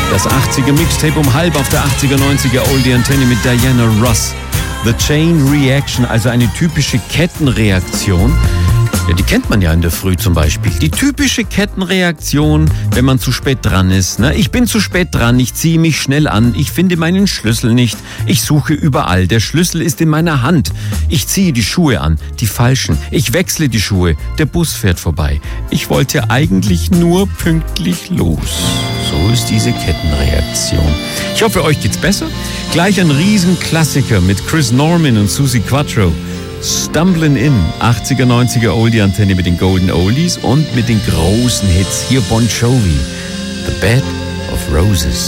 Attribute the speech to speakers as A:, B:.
A: Das 80er Mixtape um halb auf der 80er, 90er Oldie Antenne mit Diana Ross. The Chain Reaction, also eine typische Kettenreaktion. Ja, die kennt man ja in der Früh zum Beispiel. Die typische Kettenreaktion, wenn man zu spät dran ist. Ich bin zu spät dran, ich ziehe mich schnell an, ich finde meinen Schlüssel nicht. Ich suche überall, der Schlüssel ist in meiner Hand. Ich ziehe die Schuhe an, die falschen. Ich wechsle die Schuhe, der Bus fährt vorbei. Ich wollte eigentlich nur pünktlich los. So ist diese Kettenreaktion. Ich hoffe, euch geht's besser. Gleich ein Riesenklassiker mit Chris Norman und Suzi Quatro. Stumblin' In, 80er, 90er Oldie-Antenne mit den Golden Oldies und mit den großen Hits. Hier Bon Jovi, The Bed of Roses.